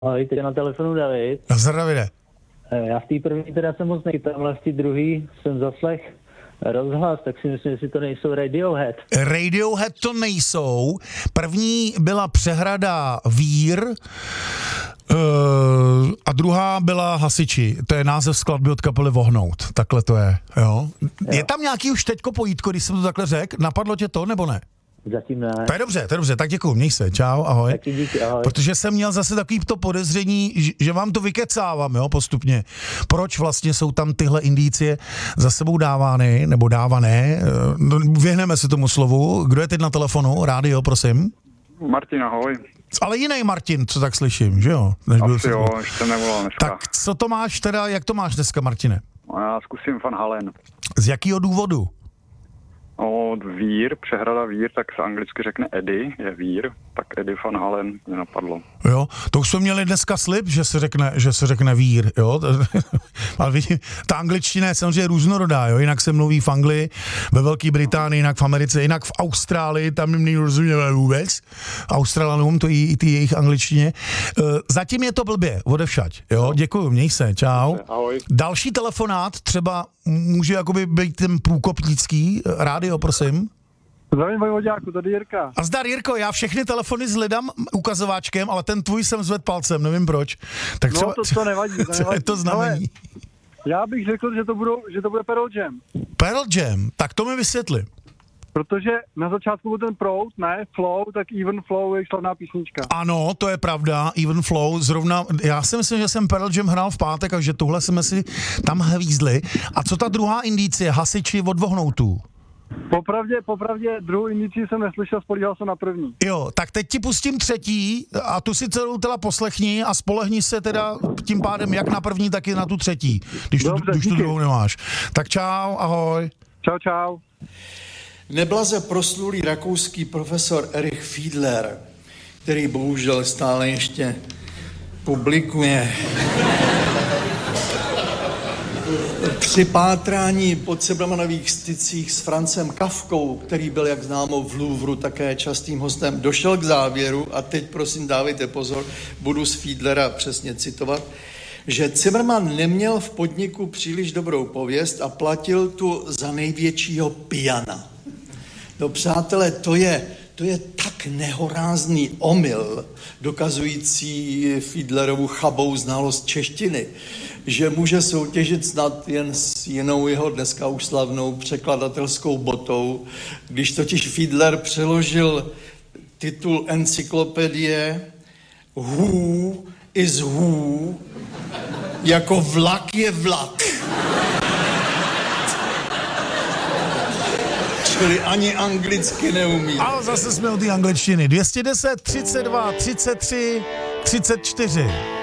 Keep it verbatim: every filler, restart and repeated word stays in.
Ahoj, teď je na telefonu David. Nazdar, Davide. Já v té první teda jsem moc nechytal, ale v té druhý jsem zaslech rozhlas, tak si myslím, že to nejsou Radiohead. Radiohead to nejsou. První byla Přehrada Vír uh, a druhá byla Hasiči. To je název skladby od kapely Vohnout. Takhle to je, jo. jo. Je tam nějaký už teďko pojítko, když jsem to takhle řekl? Napadlo tě to, nebo ne? Zatím ne. To je dobře, to je dobře, tak děkuju, měj se, čau, ahoj. Taky díky, ahoj. Protože jsem měl zase takový to podezření, že, že vám to vykecávám, jo, postupně. Proč vlastně jsou tam tyhle indicie za sebou dávány, nebo dávané? No, věhneme se tomu slovu. Kdo je teď na telefonu? Rádio, prosím. Martin, ahoj. Ale jiný Martin, co tak slyším, že jo? Než Asi jo, ještě nevolal dneska. Tak co to máš teda, jak to máš dneska, Martine? Já zkusím Van Halen. Z jakého důvodu? Od Vír, Přehrada Vír, tak se anglicky řekne Eddie, je Vír, tak Eddie Van Halen mě napadlo. Jo, to už jsme měli dneska slib, že se řekne, že se řekne Vír, jo. Ale vidím, ta angličtina je samozřejmě různorodá, jo. Jinak se mluví v Anglii, ve Velké Británii, jinak v Americe, jinak v Austrálii, tam jim nerozuměli vůbec. Australanům, to i, i ty jejich angličtině. Zatím je to blbě, odevšať, jo. Děkuju, měj se, čau. Ahoj. Další telefonát třeba může jakoby být ten průkopnický. Rádio, prosím. Zdravím, vojvoďáku, tady Jirka. A zdar, Jirko, já všechny telefony zhledám ukazováčkem, ale ten tvůj jsem zvedl palcem, nevím proč. Tak třeba, no to, to nevadí, to co nevadí. je to znamení? Ale já bych řekl, že to, budou, že to bude Pearl Jam. Pearl Jam, tak to mi vysvětli. Protože na začátku byl ten proud, ne, flow, tak Even Flow je slavná písnička. Ano, to je pravda, Even Flow, zrovna, já si myslím, že jsem Pearl Jam hrál v pátek a že tohle jsme si tam hvízli. A co ta druhá indicie, Hasiči od Vohnoutů? Popravdě, popravdě druhou indici jsem neslyšel, spolíhal jsem na první. Jo, tak teď ti pustím třetí a tu si celou teda poslechni a spolehni se teda tím pádem jak na první, tak i na tu třetí, když, Dobře, tu, když tu díky. druhou nemáš. Tak čau, ahoj. Čau, čau. Neblaze proslulý rakouský profesor Erich Fiedler, který bohužel stále ještě publikuje, při pátrání po Cimrmanových stycích s Francem Kafkou, který byl, jak známo, v Louvru také častým hostem, došel k závěru, a teď prosím dávejte pozor, budu z Fiedlera přesně citovat, že Zimmermann neměl v podniku příliš dobrou pověst a platil tu za největšího pijana. No přátelé, to je, to je tak nehorázný omyl, dokazující Fiedlerovu chabou znalost češtiny, že může soutěžit snad jen s jinou jeho dneska už slavnou překladatelskou botou, když totiž Fiedler přeložil titul encyklopedie Who is who jako vlak je vlak. Čili ani anglicky neumí. Ale zase jsme u té angličtiny. dvě stě deset, třicet dva, třicet tři, třicet čtyři.